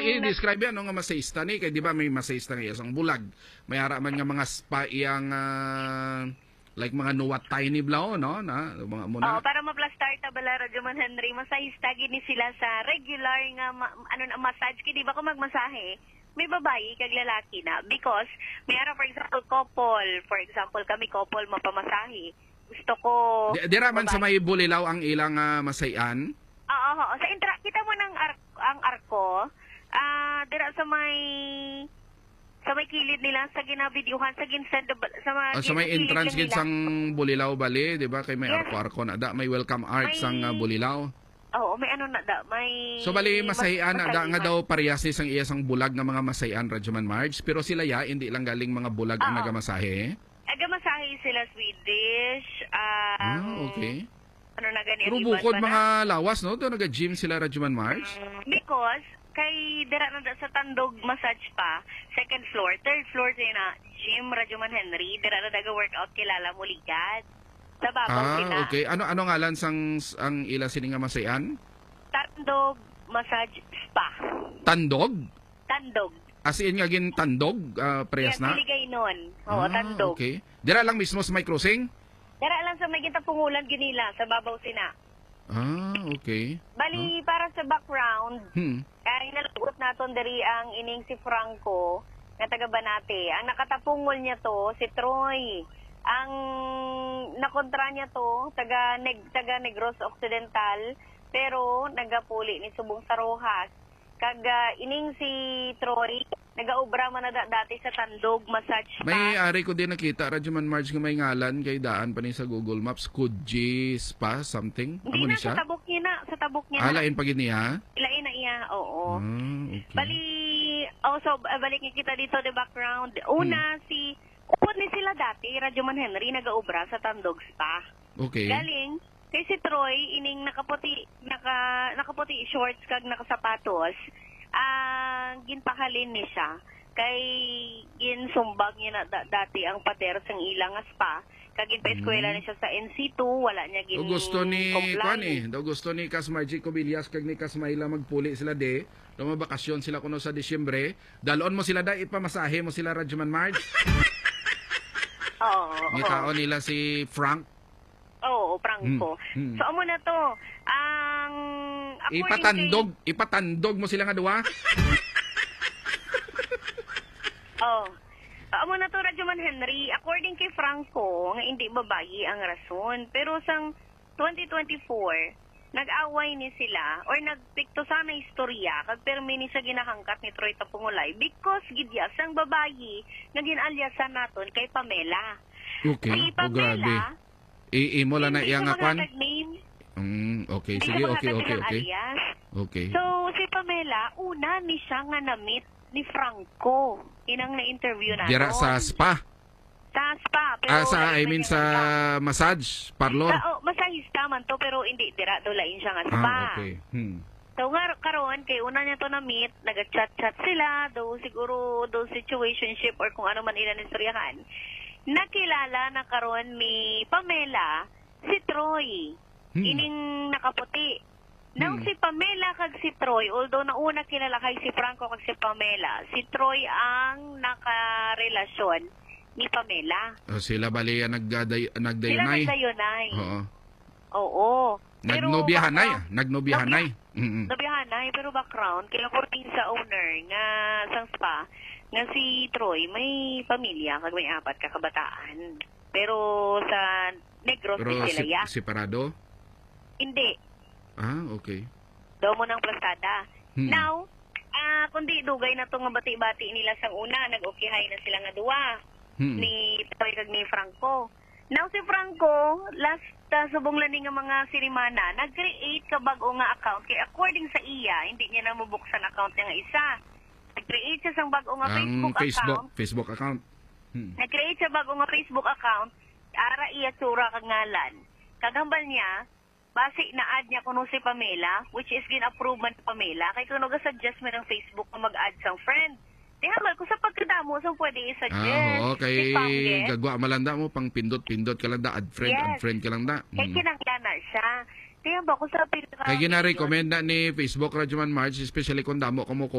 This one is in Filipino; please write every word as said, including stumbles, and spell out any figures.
i-describe yan, no, nga masayista ni, kaya di ba may masayista nga isang bulag. May haraman nga mga spa iyang, uh, like mga nuwat tiny blow, no? Na, mga muna. Oo, para maplastar ta bala, Radyoman Henry, masahista gini sila sa regular nga, ma, ano na, massage, kaya di ba kung magmasahe, may babae kag lalaki na. Because, may ara, for example, couple, for example, kami couple, mapamasahe. Gusto ko... Di, di raman sa may bulilaw ang ilang uh, masayan? Oo, oo. Sa intra, kita mo ng ar ang arko, ah, uh, dira sa may sa may kilid nila, sa ginabidyuhan, sa ginsend, sa mga oh, sa may entrance gid sang bulilaw bali, di ba? Kay may yes. arko-arko na da, may welcome art may... sang uh, bulilaw. Oo, may ano na da, may... So bali masahian na da, nga daw parehas ni sang iya sang bulag nga mga masahian, Radyoman Marge, pero sila ya, hindi lang galing mga bulag ang nagamasahe? Nagamasahe sila Swedish, um, ah, okay. Ano na gani? Pero bukod mga lawas, no? Doon nag-gym sila, Radyoman Marge? Um, because, kay dira na da, sa Tandog massage pa, second floor, third floor siya na gym, Radyoman Henry, dira na daga-workout kilala mo ligad. Sa babaw ah, sila. Okay. Ano ano ngalan sang ang ila sini nga masayan? Tandog Massage Spa. Tandog? Tandog. As in nga gin tandog, uh, prehas yes, na? Yes, niligay nun. Oo, ah, tandog. Okay. Dira lang mismo sa may crossing? Dira lang sa may gitapungulan ginila, sa babaw sina. Ah, okay. Bali, huh? para sa background, hmm. ay nalagot naton dari ang ining si Franco, na taga Banate. Ang nakatapungol niya to, si Troy. Ang nakontra niya to, taga, neg, taga Negros Occidental, pero nagapuli ni Subong Sarojas. Kaga ining si Troy, nagaobra man na da, dati sa Tandog Massage Spa. May ari ko din nakita, Radyoman Marge, nga may ngalan kay daan pa ni sa Google Maps, Kudji Spa, something? Hindi na, sa tabok niya na, sa tabok niya ah, na. lain pa gini ha? Lain na iya, oo. Ah, okay. Bali, also, balik niya kita dito the background. Una, hmm. si, upod ni sila dati, Radyoman Henry, nagaobra sa Tandog Spa. Okay. Galing, kay si Troy, ining nakaputi, naka, nakaputi shorts kag nakasapatos, ang uh, ginpahalin ni siya. Kay ginsumbag niya na da, dati ang pader sang ilang spa. Kag ginpa-eskwela mm. ni siya sa N C two, wala niya gin do gusto ni kuan eh, do gusto ni Kas Margie Cobillas kag ni Kas Mayla magpuli sila de. Do mabakasyon sila kuno sa Disyembre. Dalon mo sila da ipamasahe mo sila, Radyoman Marge. Oo. Oh, Ngitaon nila si Frank. Oo, oh, Franco. Hmm. Hmm. So, amo na to. Ang... Ipatandog, kay... ipatandog mo sila nga duwa. Oo. Oh. Amo na to, Radyoman Henry. According kay Franco, nga hindi babayi ang rason. Pero sang twenty twenty-four, nag-away ni sila or nagpikto sana istorya kag permi ni sa ginahangkat ni Troy Tapungulay because gidyas ang babayi nga ginalyasan naton kay Pamela. Okay. Si Pamela, oh, grabe. I-imo lang na iyang akwan? Mm, okay, hindi sige, okay, okay, okay. Okay. So, si Pamela, una ni siya nga na-meet ni Franco. Inang na-interview natin. Dira sa spa? Sa spa. Pero ah, sa, I mean, sa massage parlor? Sa, oh, masahista man to, pero hindi, dira, dolain siya nga spa. Ah, okay. Hmm. So, nga, karon kay una niya to na-meet, nag-chat-chat sila, do siguro, do situationship or kung ano man ilan istoryahan. Nakilala na karon ni Pamela si Troy. Hmm. Ining nakaputi. Now hmm. si Pamela kag si Troy, although nauna kilala kay si Franco kag si Pamela, si Troy ang nakarelasyon ni Pamela. Oh, sila bali nagdaday nagdayunay. Sila nagdayunay. Oo. Oo. Nagnobyahanay, nagnobyahanay. Mm. Nobyahanay, pero background kay according sa owner nga sang spa nga si Troy may pamilya kag may apat ka kabataan. Pero sa Negros pero sila ya. Si, separado? Hindi. Ah, okay. Daw mo ng plastada. Hmm. Now, ah uh, kundi dugay na to nga bati-bati nila sang una, nag-okihay na sila nga duwa. Hmm. Ni Troy kag ni Franco. Now si Franco, last uh, subong lani nga mga sirimana, nag-create ka bago nga account. Kaya according sa iya, hindi niya na mabuksan account niya nga isa. Nag-create siya sang bago nga Facebook, Facebook account. Facebook account. Hmm. Nag-create siya bago nga Facebook account. Ara iya sura kag ngalan. Kagambal niya, base na add niya kuno si Pamela, which is gin-approve man Pamela. Kay kuno ga-suggest man ng Facebook na mag-add sang friend. Di hamal ko sa pagkadamo so pwede i-suggest. Ah, okay. Gagwa malanda mo pang pindot-pindot ka lang da, add friend, yes. add friend ka lang da. Kay Hmm. kinanglanar siya. Di ba ko sa pinaka... Kaya gina-recommend na ni Facebook, Radyoman Marge, especially kung damo ka mo